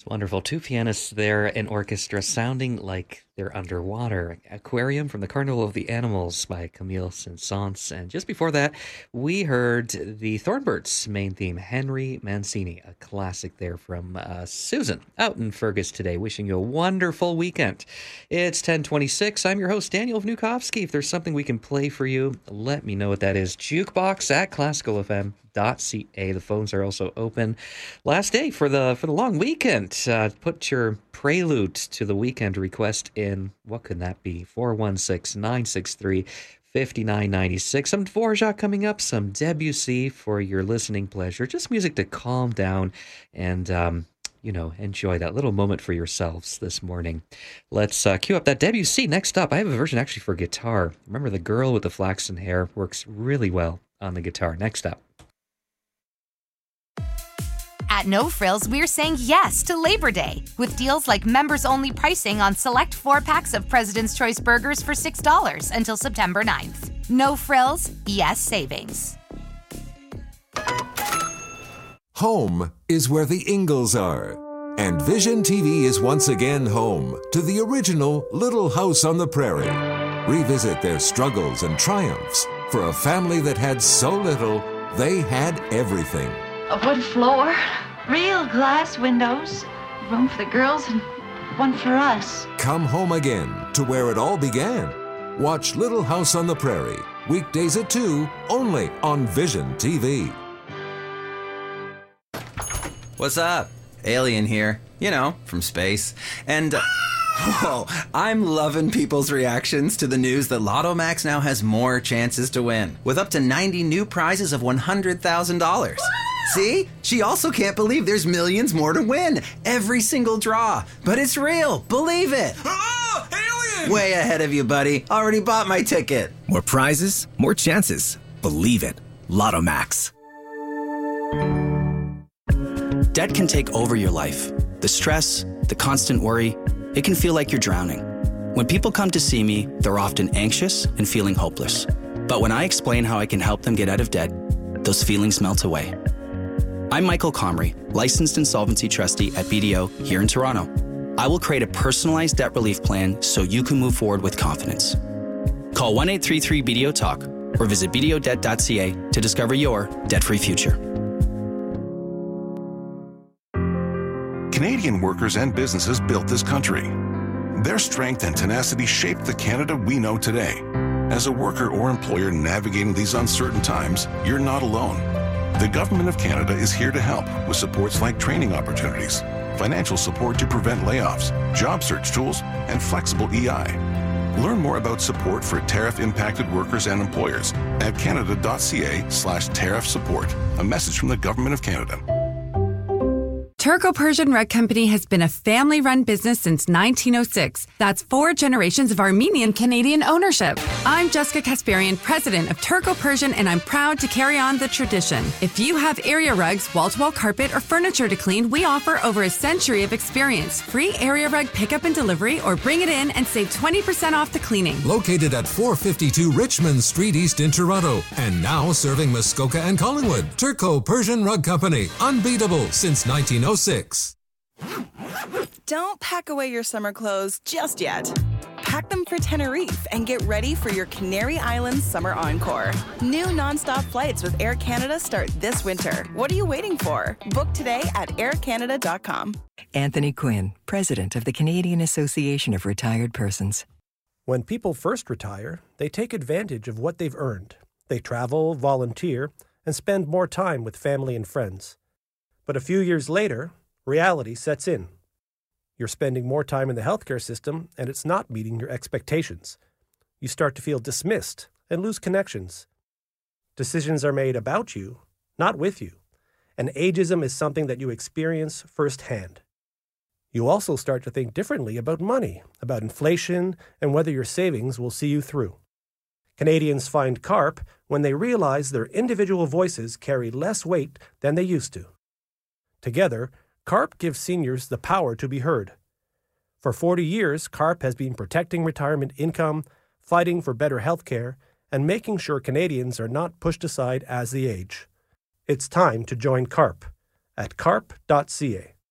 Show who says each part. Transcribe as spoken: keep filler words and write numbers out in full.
Speaker 1: Wonderful. Two pianists there, an orchestra sounding like they're underwater. Aquarium from the Carnival of the Animals by Camille Saint-Saëns. And just before that, we heard the Thornbirds' main theme, Henry Mancini, a classic there from uh, Susan out in Fergus today. Wishing you a wonderful weekend. It's ten twenty-six. I'm your host, Daniel Vnukovsky. If there's something we can play for you, let me know what that is. Jukebox at classical f m dot c a. The phones are also open. Last day for the for the long weekend. Uh, put your prelude to the weekend request in. What could that be? four one six, nine six three, five nine nine six. Some Dvorak coming up, some Debussy for your listening pleasure. Just music to calm down and, um, you know, enjoy that little moment for yourselves this morning. Let's uh, cue up that Debussy. Next up, I have a version actually for guitar. Remember, the girl with the flaxen hair works really well on the guitar. Next up.
Speaker 2: At No Frills, we're saying yes to Labor Day with deals like members-only pricing on select four-packs of President's Choice burgers for six dollars until September ninth. No Frills, yes savings.
Speaker 3: Home is where the Ingalls are. And Vision T V is once again home to the original Little House on the Prairie. Revisit their struggles and triumphs for a family that had so little, they had everything.
Speaker 4: A wood floor, real glass windows, room for the girls and one for us.
Speaker 3: Come home again to where it all began. Watch Little House on the Prairie, weekdays at two, only on Vision T V.
Speaker 5: What's up? Alien here. You know, from space. And, uh, whoa, I'm loving people's reactions to the news that Lotto Max now has more chances to win, with up to ninety new prizes of one hundred thousand dollars. See? She also can't believe there's millions more to win. Every single draw. But it's real. Believe it.
Speaker 6: Oh, alien!
Speaker 5: Way ahead of you, buddy. Already bought my ticket.
Speaker 7: More prizes, more chances. Believe it. Lotto Max. Debt can take over your life. The stress, the constant worry, it can feel like you're drowning. When people come to see me, they're often anxious and feeling hopeless. But when I explain how I can help them get out of debt, those feelings melt away. I'm Michael Comrie, licensed insolvency trustee at B D O here in Toronto. I will create a personalized debt relief plan so you can move forward with confidence. Call one eight three three B D O talk or visit b d o debt dot c a to discover your debt-free future.
Speaker 8: Canadian workers and businesses built this country. Their strength and tenacity shaped the Canada we know today. As a worker or employer navigating these uncertain times, you're not alone. The Government of Canada is here to help with supports like training opportunities, financial support to prevent layoffs, job search tools, and flexible E I. Learn more about support for tariff-impacted workers and employers at canada.ca slash tariff support. A message from the Government of Canada.
Speaker 9: Turco-Persian Rug Company has been a family-run business since nineteen oh six. That's four generations of Armenian-Canadian ownership. I'm Jessica Kasparian, president of Turco-Persian, and I'm proud to carry on the tradition. If you have area rugs, wall-to-wall carpet, or furniture to clean, we offer over a century of experience. Free area rug pickup and delivery, or bring it in and save twenty percent off the cleaning.
Speaker 3: Located at four fifty-two Richmond Street East in Toronto, and now serving Muskoka and Collingwood. Turco-Persian Rug Company, unbeatable since nineteen oh six.
Speaker 10: Don't pack away your summer clothes just yet. Pack them for Tenerife and get ready for your Canary Islands summer encore. New nonstop flights with Air Canada start this winter. What are you waiting for? Book today at air canada dot com.
Speaker 11: Anthony Quinn, president of the Canadian Association of Retired Persons.
Speaker 12: When people first retire, they take advantage of what they've earned. They travel, volunteer, and spend more time with family and friends. But a few years later, reality sets in. You're spending more time in the healthcare system, and it's not meeting your expectations. You start to feel dismissed and lose connections. Decisions are made about you, not with you. And ageism is something that you experience firsthand. You also start to think differently about money, about inflation, and whether your savings will see you through. Canadians find CARP when they realize their individual voices carry less weight than they used to. Together, CARP gives seniors the power to be heard. For forty years, CARP has been protecting retirement income, fighting for better health care, and making sure Canadians are not pushed aside as they age. It's time to join CARP at carp dot c a.